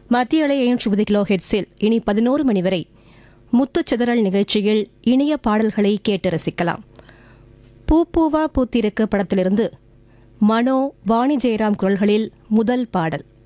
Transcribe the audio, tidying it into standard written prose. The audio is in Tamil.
மத்திய அலை 530 கிலோ ஹெர்ட்ஸில் இனி 11 மணி வரை முத்துச்சிதறல் நிகழ்ச்சியில் இனிய பாடல்களை கேட்டு ரசிக்கலாம். பூப்பூவா பூத்திருக்கு படத்திலிருந்து மனோ, வாணி ஜெயராம் குரல்களில் முதல் பாடல்.